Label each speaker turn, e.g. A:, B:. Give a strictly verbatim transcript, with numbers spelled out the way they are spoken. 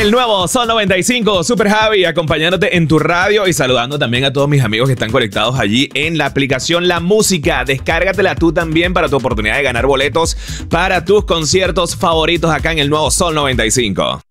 A: El nuevo Sol noventa y cinco, Super Javi, acompañándote en tu radio y saludando también a todos mis amigos que están conectados allí en la aplicación La Música. Descárgatela tú también para tu oportunidad de ganar boletos para tus conciertos favoritos acá en el nuevo Sol noventa y cinco.